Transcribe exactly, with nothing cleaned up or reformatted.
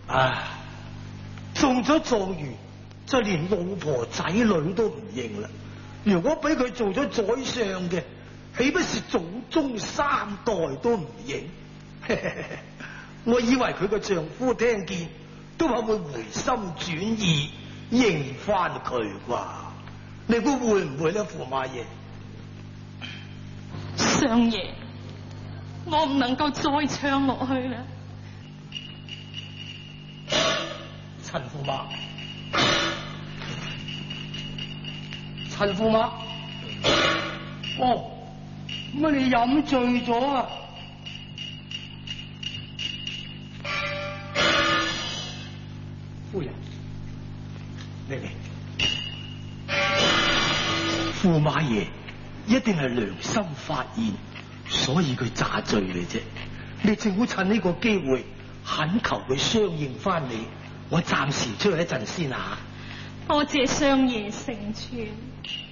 唉，中咗狀元就連老婆仔女都唔認啦。如果俾佢做咗宰相嘅，豈不是祖宗三代都唔認？我以為佢個丈夫聽見都話會回心轉意認翻佢啩？你估會唔會咧，駙馬爺？ 相爺，我唔能夠再唱落去啦。 陳駙馬，陳駙馬，哦，乜你飲醉咗啊？夫人，你嚟，駙馬爺一定係良心發現，所以佢詐醉你啫。你正好趁呢個機會懇求佢相認翻你。我暫時出去一陣先啊！ 多謝相爺成全。